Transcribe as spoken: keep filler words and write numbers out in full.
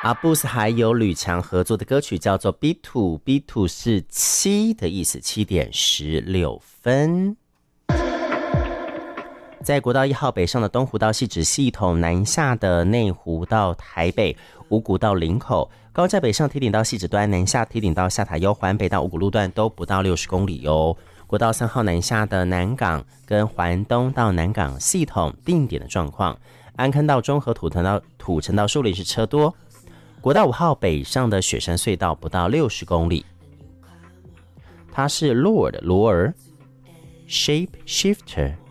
阿布斯还有吕强合作的歌曲叫做 B 二 B 二 是七的意思，七点十六分。在国道一号北上的东湖到汐止系统，南下的内湖到台北，五股到林口，高架北上堤顶到汐止端，南下堤顶到下塔悠环北到五股路段都不到六十公里哟。国道三号南下的南港跟环东到南港系统定点的状况，安坑到中和土城到土城到树林是车多。国道五号北上的雪山隧道不到六十公里，它是 Lord 罗尔 Shape Shifter